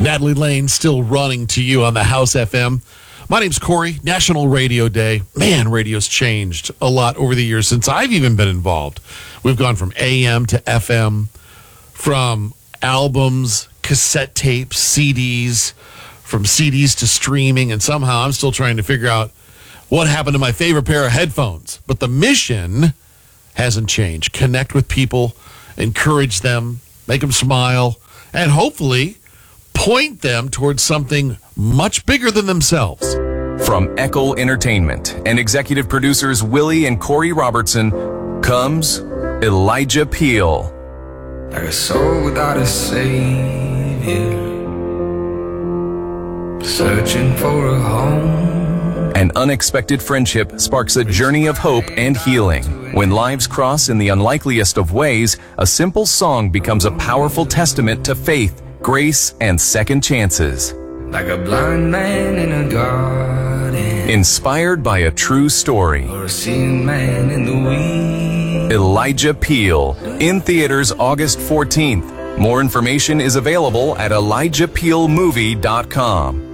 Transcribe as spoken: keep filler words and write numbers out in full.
Natalie Lane still running to you on the House F M. My name's Corey. National Radio Day. Man, radio's changed a lot over the years since I've even been involved. We've gone from A M to F M, from albums, cassette tapes, C Ds, from C Ds to streaming, and somehow I'm still trying to figure out what happened to my favorite pair of headphones. But the mission hasn't changed. Connect with people, encourage them, make them smile, and hopefully point them towards something much bigger than themselves. From Eckel Entertainment and executive producers Willie and Corey Robertson comes Elijah Peel. Like a soul without a savior, searching for a home. An unexpected friendship sparks a journey of hope and healing. When lives cross in the unlikeliest of ways, a simple song becomes a powerful testament to faith, grace, and second chances. Like a blind man in a garden, Inspired by a true story. or a seeing man in the weeds. Elijah Peel, in theaters August fourteenth. More information is available at elijah peel movie dot com.